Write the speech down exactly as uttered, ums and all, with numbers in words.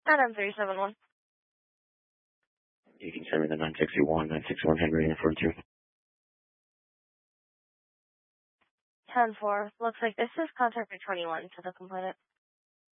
Adam three seven one. You can send me the nine sixty-one, nine sixty-one Henry referred to. ten four. Looks like this is contact for twenty-one to the complainant.